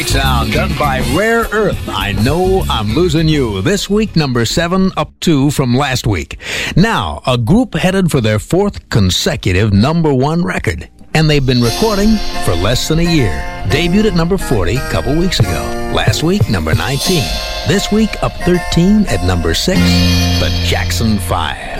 Classic sound done by Rare Earth. I Know I'm Losing You. This week, number 7, up 2 from last week. Now, a group headed for their 4th consecutive number 1 record. And they've been recording for less than a year. Debuted at number 40 a couple weeks ago. Last week, number 19. This week, up 13 at number 6, the Jackson 5.